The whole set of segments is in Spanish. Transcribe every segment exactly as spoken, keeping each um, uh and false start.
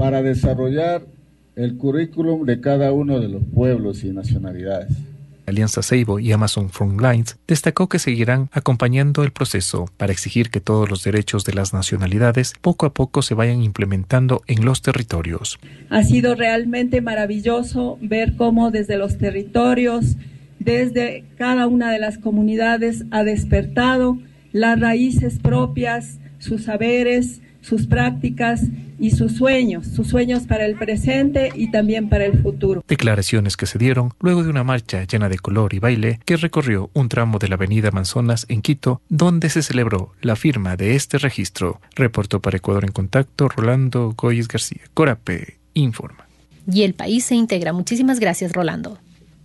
para desarrollar el currículum de cada uno de los pueblos y nacionalidades. Alianza Seibo y Amazon Frontlines destacó que seguirán acompañando el proceso para exigir que todos los derechos de las nacionalidades poco a poco se vayan implementando en los territorios. Ha sido realmente maravilloso ver cómo desde los territorios, desde cada una de las comunidades ha despertado las raíces propias, sus saberes, sus prácticas y sus sueños, sus sueños para el presente y también para el futuro. Declaraciones que se dieron luego de una marcha llena de color y baile que recorrió un tramo de la avenida Amazonas en Quito, donde se celebró la firma de este registro. Reportó para Ecuador en Contacto Rolando Goyes García. Corape informa. Y el país se integra. Muchísimas gracias, Rolando.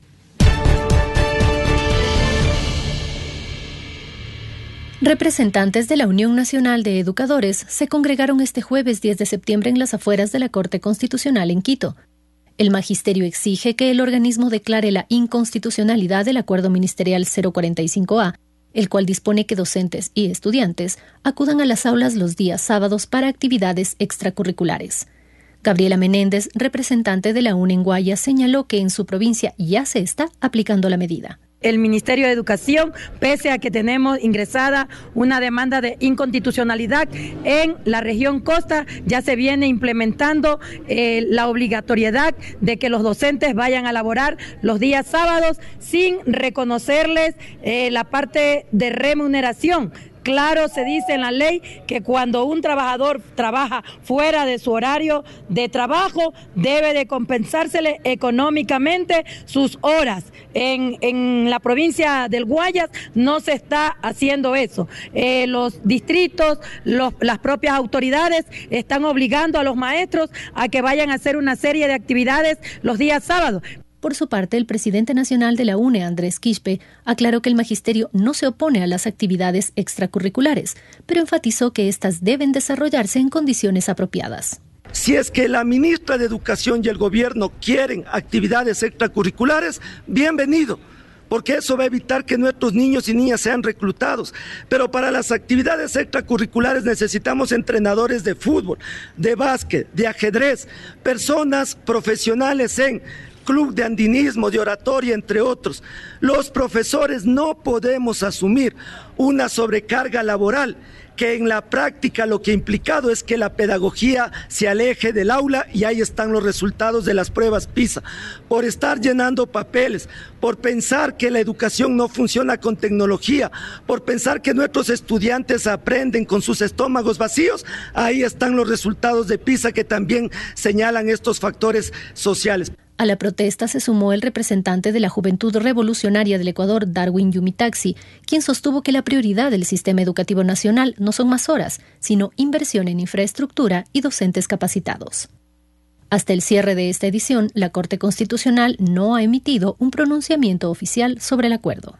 Representantes de la Unión Nacional de Educadores se congregaron este jueves diez de septiembre en las afueras de la Corte Constitucional en Quito. El magisterio exige que el organismo declare la inconstitucionalidad del Acuerdo Ministerial cero cuarenta y cinco A, el cual dispone que docentes y estudiantes acudan a las aulas los días sábados para actividades extracurriculares. Gabriela Menéndez, representante de la U N E en Guayas, señaló que en su provincia ya se está aplicando la medida. El Ministerio de Educación, pese a que tenemos ingresada una demanda de inconstitucionalidad en la región costa, ya se viene implementando eh, la obligatoriedad de que los docentes vayan a laborar los días sábados sin reconocerles eh, la parte de remuneración. Claro, se dice en la ley que cuando un trabajador trabaja fuera de su horario de trabajo, debe de compensársele económicamente sus horas. En, en la provincia del Guayas no se está haciendo eso. Eh, los distritos, los, las propias autoridades están obligando a los maestros a que vayan a hacer una serie de actividades los días sábados. Por su parte, el presidente nacional de la U N E, Andrés Quispe, aclaró que el magisterio no se opone a las actividades extracurriculares, pero enfatizó que éstas deben desarrollarse en condiciones apropiadas. Si es que la ministra de Educación y el gobierno quieren actividades extracurriculares, bienvenido, porque eso va a evitar que nuestros niños y niñas sean reclutados. Pero para las actividades extracurriculares necesitamos entrenadores de fútbol, de básquet, de ajedrez, personas profesionales en club de andinismo, de oratoria, entre otros. Los profesores no podemos asumir una sobrecarga laboral que en la práctica lo que ha implicado es que la pedagogía se aleje del aula, y ahí están los resultados de las pruebas PISA. Por estar llenando papeles, por pensar que la educación no funciona con tecnología, por pensar que nuestros estudiantes aprenden con sus estómagos vacíos, ahí están los resultados de PISA que también señalan estos factores sociales. A la protesta se sumó el representante de la Juventud Revolucionaria del Ecuador, Darwin Yumitaxi, quien sostuvo que la prioridad del sistema educativo nacional no son más horas, sino inversión en infraestructura y docentes capacitados. Hasta el cierre de esta edición, la Corte Constitucional no ha emitido un pronunciamiento oficial sobre el acuerdo.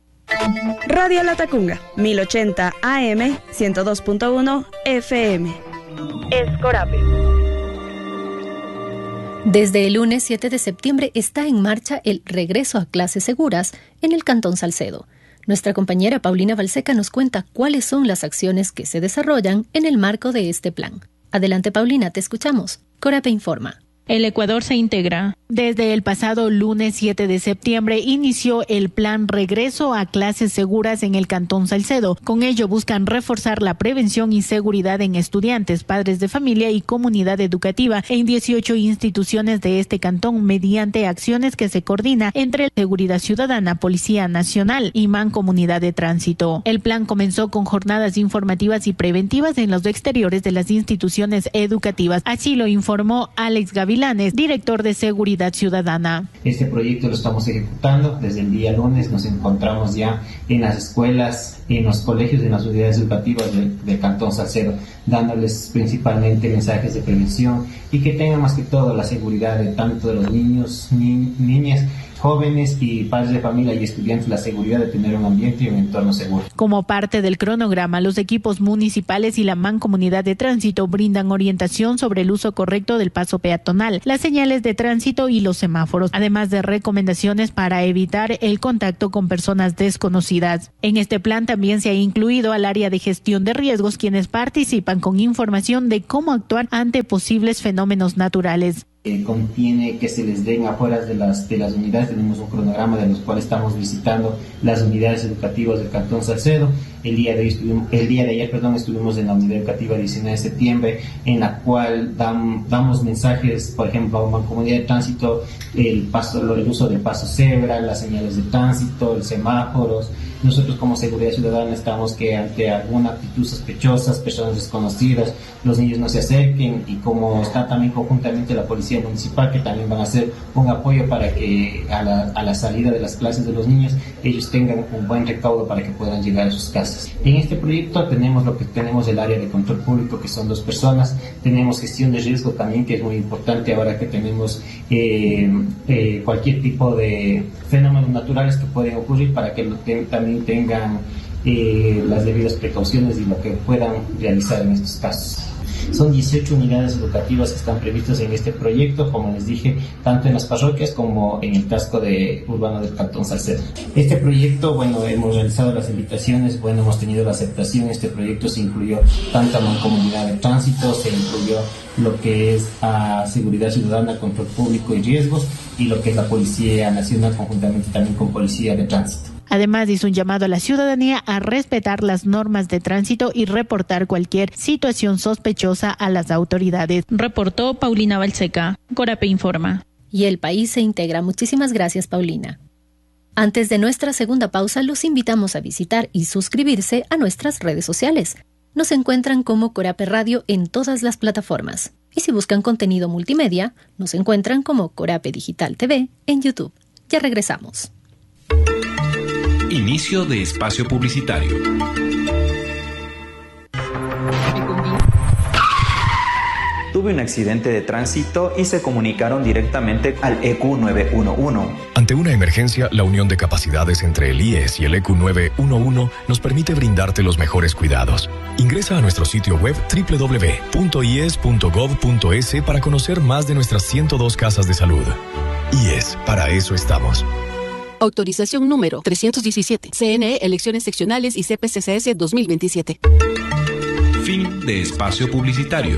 Radio Latacunga, mil ochenta A M, ciento dos punto uno F M. Escorape. Desde el lunes siete de septiembre está en marcha el regreso a clases seguras en el Cantón Salcedo. Nuestra compañera Paulina Balseca nos cuenta cuáles son las acciones que se desarrollan en el marco de este plan. Adelante, Paulina, te escuchamos. Corape informa. El Ecuador se integra. Desde el pasado lunes siete de septiembre inició el plan Regreso a Clases Seguras en el Cantón Salcedo. Con ello buscan reforzar la prevención y seguridad en estudiantes, padres de familia y comunidad educativa en dieciocho instituciones de este cantón mediante acciones que se coordina entre Seguridad Ciudadana, Policía Nacional y Mancomunidad de Tránsito. El plan comenzó con jornadas informativas y preventivas en los exteriores de las instituciones educativas. Así lo informó Alex Gavilanes, director de Seguridad Ciudadana. Este proyecto lo estamos ejecutando desde el día lunes. Nos encontramos ya en las escuelas, en los colegios, en las unidades educativas del, del Cantón Salcedo, dándoles principalmente mensajes de prevención y que tengan más que todo la seguridad de tanto de los niños, ni, niñas, jóvenes y padres de familia y estudiantes la seguridad de tener un ambiente y un entorno seguro. Como parte del cronograma, los equipos municipales y la Mancomunidad de Tránsito brindan orientación sobre el uso correcto del paso peatonal, las señales de tránsito y los semáforos, además de recomendaciones para evitar el contacto con personas desconocidas. En este plan también se ha incluido al área de gestión de riesgos, quienes participan con información de cómo actuar ante posibles fenómenos naturales. Eh, contiene que se les den afuera de las, de las unidades. Tenemos un cronograma de los cuales estamos visitando las unidades educativas del Cantón Salcedo. El día de, hoy estuvimos, el día de ayer perdón, estuvimos en la unidad educativa diecinueve de septiembre, en la cual dam, damos mensajes, por ejemplo, a una comunidad de tránsito, el, paso, el uso del paso cebra, las señales de tránsito, los semáforos. Nosotros como Seguridad Ciudadana estamos que ante alguna actitud sospechosa, personas desconocidas, los niños no se acerquen, y como está también conjuntamente la Policía Municipal, que también van a hacer un apoyo para que a la, a la salida de las clases de los niños ellos tengan un buen recaudo para que puedan llegar a sus casas. En este proyecto tenemos lo que tenemos el área de control público, que son dos personas, tenemos gestión de riesgo también, que es muy importante ahora que tenemos eh, eh, cualquier tipo de fenómenos naturales que pueden ocurrir, para que ten, también tengan eh, las debidas precauciones y lo que puedan realizar en estos casos. Son dieciocho unidades educativas que están previstas en este proyecto, como les dije, tanto en las parroquias como en el casco de, urbano del Cantón Salcedo. Este proyecto, bueno, hemos realizado las invitaciones, bueno, hemos tenido la aceptación. Este proyecto se incluyó tanto a Mancomunidad de Tránsito, se incluyó lo que es a Seguridad Ciudadana, Control Público y Riesgos, y lo que es la Policía Nacional, conjuntamente también con Policía de Tránsito. Además, hizo un llamado a la ciudadanía a respetar las normas de tránsito y reportar cualquier situación sospechosa a las autoridades. Reportó Paulina Balseca. Corape informa. Y el país se integra. Muchísimas gracias, Paulina. Antes de nuestra segunda pausa, los invitamos a visitar y suscribirse a nuestras redes sociales. Nos encuentran como Corape Radio en todas las plataformas. Y si buscan contenido multimedia, nos encuentran como Corape Digital T V en YouTube. Ya regresamos. Inicio de espacio publicitario. Tuve un accidente de tránsito y se comunicaron directamente al E Q nueve uno uno. Ante una emergencia, la unión de capacidades entre el I E S y el E Q nueve uno uno nos permite brindarte los mejores cuidados. Ingresa a nuestro sitio web doble u doble u doble u punto i e s punto gov punto es para conocer más de nuestras ciento dos casas de salud. I E S, para eso estamos. Autorización número trescientos diecisiete. C N E, Elecciones Seccionales y C P C C S dos mil veintisiete. Fin de espacio publicitario.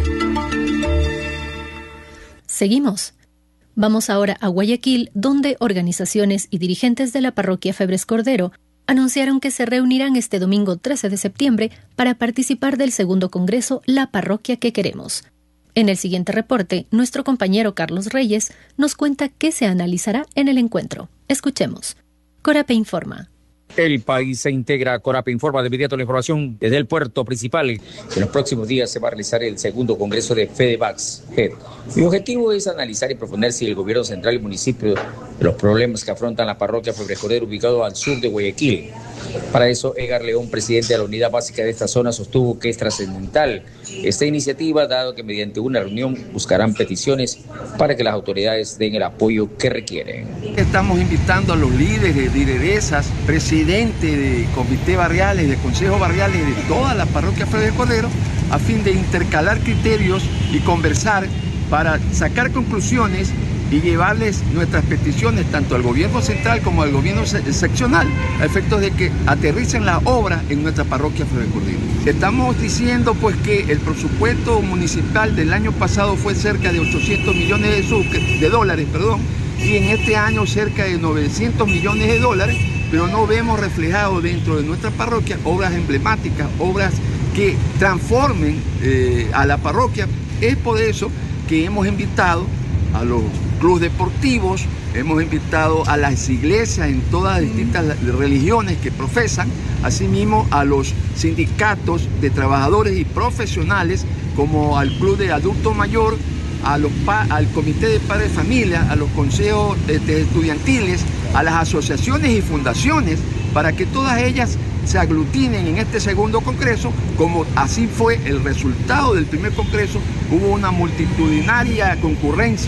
Seguimos. Vamos ahora a Guayaquil, donde organizaciones y dirigentes de la parroquia Febres Cordero anunciaron que se reunirán este domingo trece de septiembre para participar del segundo congreso La Parroquia que Queremos. En el siguiente reporte, nuestro compañero Carlos Reyes nos cuenta qué se analizará en el encuentro. Escuchemos. Corape informa. El país se integra. Corape informa de inmediato la información desde el puerto principal. En los próximos días se va a realizar el segundo congreso de FEDEVAX. Mi objetivo es analizar y proponer si el gobierno central y municipio de los problemas que afrontan la parroquia Febres Cordero, ubicado al sur de Guayaquil. Para eso, Edgar León, presidente de la unidad básica de esta zona, sostuvo que es trascendental esta iniciativa, dado que mediante una reunión buscarán peticiones para que las autoridades den el apoyo que requieren. Estamos invitando a los líderes, lideresas, presidentes de comités barriales, de consejos barriales de toda la parroquia Febres Cordero, a fin de intercalar criterios y conversar para sacar conclusiones y llevarles nuestras peticiones tanto al gobierno central como al gobierno seccional, a efectos de que aterricen la obra en nuestra parroquia Febres Cordero. Estamos diciendo pues que el presupuesto municipal del año pasado fue cerca de ochocientos millones de, sucre, de dólares, perdón, y en este año cerca de novecientos millones de dólares, pero no vemos reflejado dentro de nuestra parroquia obras emblemáticas, obras que transformen eh, a la parroquia. Es por eso que hemos invitado a los clubes deportivos, hemos invitado a las iglesias en todas las distintas religiones que profesan, asimismo a los sindicatos de trabajadores y profesionales, como al club de adulto mayor, a los al comité de padres de familia, a los consejos este, estudiantiles, a las asociaciones y fundaciones, para que todas ellas se aglutinen en este segundo congreso, como así fue el resultado del primer congreso. Hubo una multitudinaria concurrencia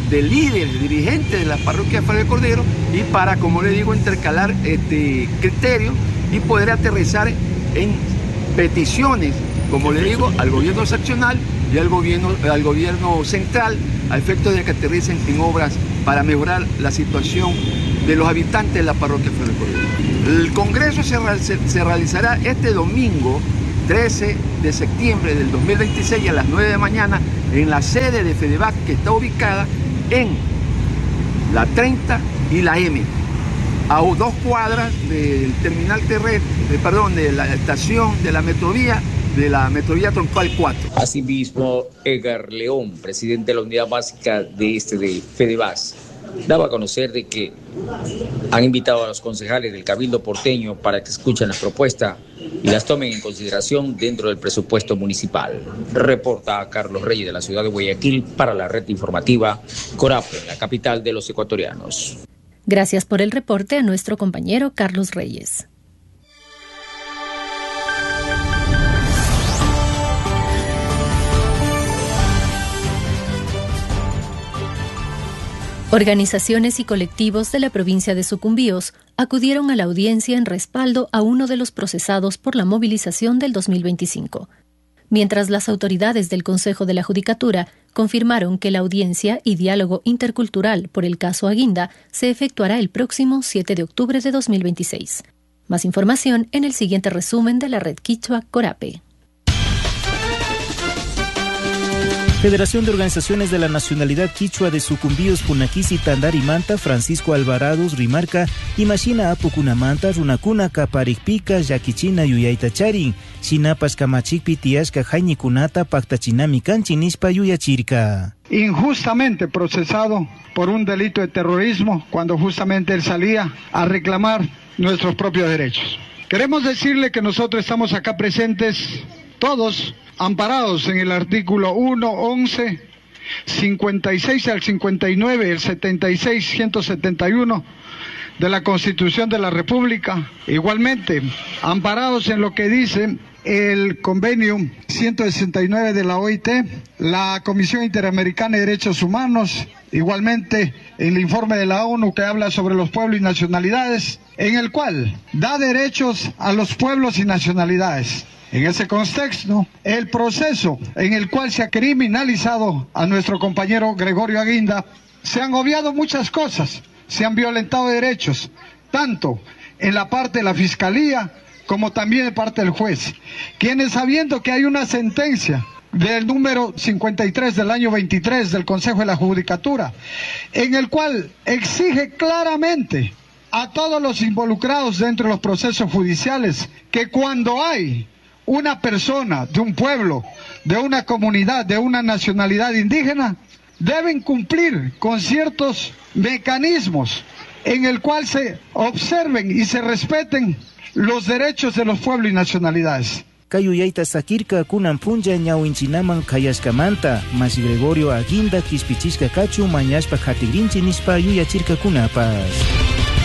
de líderes, dirigentes de la parroquia Fray de Cordero, y para, como le digo, intercalar este criterio y poder aterrizar en peticiones, como le digo, al gobierno seccional y al gobierno, al gobierno central, a efectos de que aterricen en obras para mejorar la situación de los habitantes de la parroquia Fray de Cordero. El congreso se, se, se realizará este domingo trece de septiembre del dos mil veintiséis a las nueve de la mañana en la sede de FEDEVAC, que está ubicada en la treinta y la M, a dos cuadras del terminal terrestre, de, perdón, de la estación de la metrovía, de la metrovía Troncal cuatro. Asimismo, Edgar León, presidente de la unidad básica de este de FEDEVAC, daba a conocer de que han invitado a los concejales del Cabildo porteño para que escuchen la propuesta y las tomen en consideración dentro del presupuesto municipal. Reporta Carlos Reyes de la ciudad de Guayaquil para la red informativa Corape, la capital de los ecuatorianos. Gracias por el reporte a nuestro compañero Carlos Reyes. Organizaciones y colectivos de la provincia de Sucumbíos acudieron a la audiencia en respaldo a uno de los procesados por la movilización del dos mil veinticinco. Mientras las autoridades del Consejo de la Judicatura confirmaron que la audiencia y diálogo intercultural por el caso Aguinda se efectuará el próximo siete de octubre de dos mil veintiséis. Más información en el siguiente resumen de la red Quichua Corape. Federación de Organizaciones de la Nacionalidad Quichua de Sucumbíos Punaquisi Tandarimanta, Francisco Alvarados Rimarca, Imagina Apucunamanta, Runacuna Caparicpica, Yaquichina Yuyaitacharin, Chinapas Kamachikpi Tiasca Jainikunata, Pactachinami Canchinispa Yuyachirca. Injustamente procesado por un delito de terrorismo cuando justamente él salía a reclamar nuestros propios derechos. Queremos decirle que nosotros estamos acá presentes todos amparados en el artículo uno, once, cincuenta y seis al cincuenta y nueve, el setenta y seis, ciento setenta y uno de la Constitución de la República. Igualmente, amparados en lo que dice el convenio ciento sesenta y nueve de la O I T, la Comisión Interamericana de Derechos Humanos, igualmente el informe de la ONU que habla sobre los pueblos y nacionalidades, en el cual da derechos a los pueblos y nacionalidades. En ese contexto, el proceso en el cual se ha criminalizado a nuestro compañero Gregorio Aguinda, se han obviado muchas cosas, se han violentado derechos, tanto en la parte de la Fiscalía como también de parte del juez, quienes sabiendo que hay una sentencia del número cincuenta y tres del año veintitrés del Consejo de la Judicatura, en el cual exige claramente a todos los involucrados dentro de los procesos judiciales que cuando hay una persona de un pueblo, de una comunidad, de una nacionalidad indígena, deben cumplir con ciertos mecanismos en el cual se observen y se respeten los derechos de los pueblos y nacionalidades. Kayuyaita Sakirka Kunampunja Ñawinchinaman Kayaskamanta, Mas Gregorio Aguinda Kispichisca Cachu Mañaspa Jatigrinchi Nispa Yuyachirka Kunapas.